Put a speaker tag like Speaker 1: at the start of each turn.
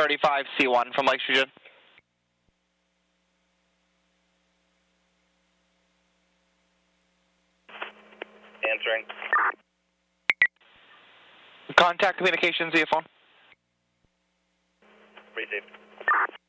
Speaker 1: 35C1 from Lake Street.
Speaker 2: Answering.
Speaker 1: Contact communications via phone.
Speaker 2: Received.